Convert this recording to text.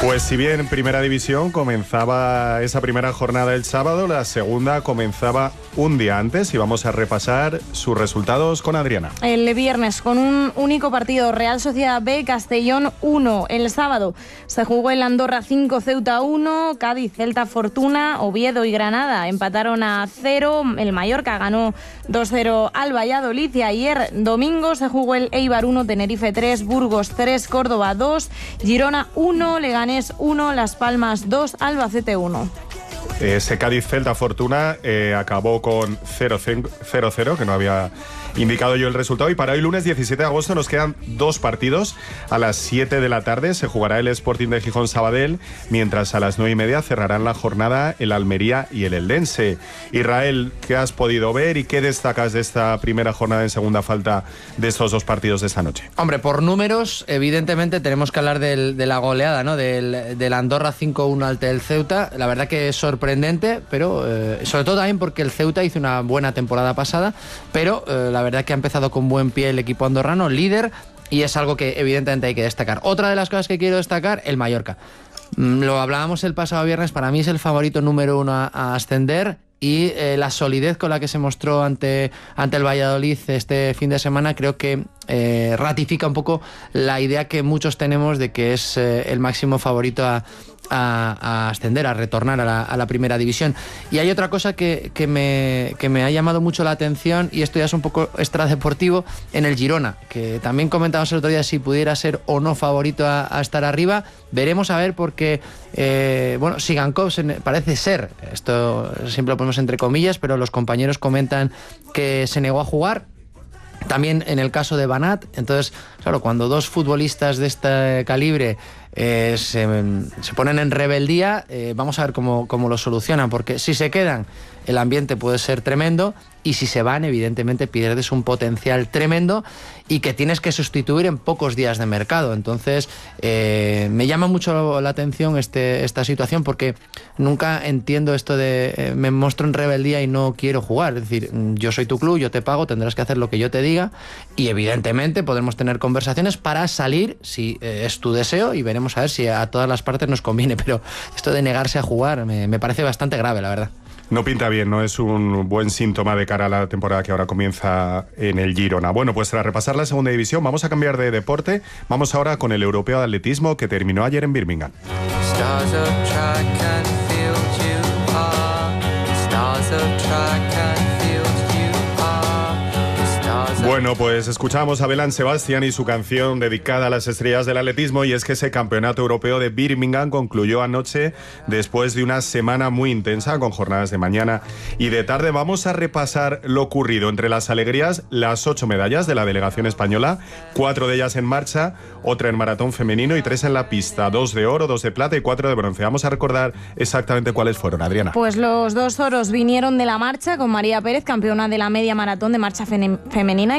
Pues si bien Primera División comenzaba esa primera jornada el sábado, la segunda comenzaba un día antes y vamos a repasar sus resultados con Adriana. El viernes con un único partido, Real Sociedad B, Castellón 1. El sábado se jugó el Andorra 5, Ceuta 1, Cádiz, Celta, Fortuna, Oviedo y Granada empataron a 0, el Mallorca ganó 2-0 al Valladolid y ayer domingo se jugó el Eibar 1, Tenerife 3, Burgos 3, Córdoba 2, Girona 1, Leganés 1, Las Palmas 2, Albacete 1. Ese Cádiz-Celta Fortuna acabó con 0-0, que no había indicado yo el resultado. Y para hoy, lunes 17 de agosto, nos quedan dos partidos. A las 7 de la tarde se jugará el Sporting de Gijón-Sabadell, mientras a las 9:30 cerrarán la jornada el Almería y el Eldense. Israel, ¿qué has podido ver y qué destacas de esta primera jornada en segunda falta de estos dos partidos de esta noche? Hombre, por números, evidentemente tenemos que hablar de la goleada, ¿no? Del Andorra 5-1 ante el Ceuta. La verdad que es sorprendente, pero sobre todo también porque el Ceuta hizo una buena temporada pasada, pero la verdad que ha empezado con buen pie el equipo andorrano, líder, y es algo que evidentemente hay que destacar. Otra de las cosas que quiero destacar, el Mallorca. Lo hablábamos el pasado viernes, para mí es el favorito número uno a ascender, y la solidez con la que se mostró ante el Valladolid este fin de semana creo que ratifica un poco la idea que muchos tenemos de que es el máximo favorito a ascender, a retornar a la primera división. Y hay otra cosa que me ha llamado mucho la atención, y esto ya es un poco extradeportivo, en el Girona, que también comentamos el otro día si pudiera ser o no favorito a estar arriba. Veremos a ver, porque Sigankov parece ser, esto siempre lo ponemos entre comillas, pero los compañeros comentan que se negó a jugar. También en el caso de Banat. Entonces, claro, cuando dos futbolistas de este calibre se ponen en rebeldía, vamos a ver cómo lo solucionan, porque si se quedan, el ambiente puede ser tremendo, y si se van, evidentemente pierdes un potencial tremendo y que tienes que sustituir en pocos días de mercado. Entonces, me llama mucho la atención esta situación, porque nunca entiendo esto de me muestro en rebeldía y no quiero jugar. Es decir, yo soy tu club, yo te pago, tendrás que hacer lo que yo te diga, y evidentemente podremos tener conversaciones para salir, si es tu deseo, y veremos a ver si a todas las partes nos conviene, pero esto de negarse a jugar me parece bastante grave, la verdad. No pinta bien, no es un buen síntoma de cara a la temporada que ahora comienza en el Girona. Bueno, pues tras repasar la segunda división, vamos a cambiar de deporte. Vamos ahora con el europeo de atletismo que terminó ayer en Birmingham. Bueno, pues escuchamos a Belén Sebastián y su canción dedicada a las estrellas del atletismo, y es que ese campeonato europeo de Birmingham concluyó anoche después de una semana muy intensa con jornadas de mañana y de tarde. Vamos a repasar lo ocurrido. Entre las alegrías, las 8 medallas de la delegación española, 4 de ellas en marcha, otra en maratón femenino y 3 en la pista, 2 de oro, 2 de plata y 4 de bronce. Vamos a recordar exactamente cuáles fueron, Adriana. Pues los 2 oros vinieron de la marcha, con María Pérez, campeona de la media maratón de marcha femenina,